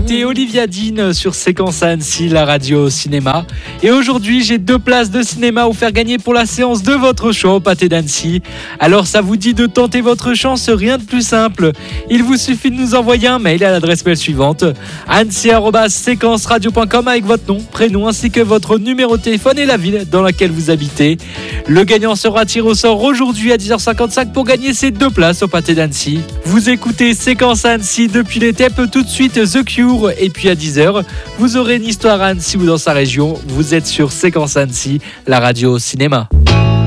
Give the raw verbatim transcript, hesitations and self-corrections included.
C'était Olivia Dean sur Séquence à Annecy, la radio cinéma. Et aujourd'hui, j'ai deux places de cinéma à vous faire gagner pour la séance de votre choix au Pâté d'Annecy. Alors, ça vous dit de tenter votre chance, rien de plus simple. Il vous suffit de nous envoyer un mail à l'adresse mail suivante annecy arobase séquence radio point com avec votre nom, prénom ainsi que votre numéro de téléphone et la ville dans laquelle vous habitez. Le gagnant sera tiré au sort aujourd'hui à dix heures cinquante-cinq pour gagner ces deux places au Pâté d'Annecy. Vous écoutez Séquence à Annecy depuis l'été, tout de suite The Cure et puis à dix heures, vous aurez une histoire à Annecy ou dans sa région. Vous êtes sur Séquence Annecy, la radio cinéma.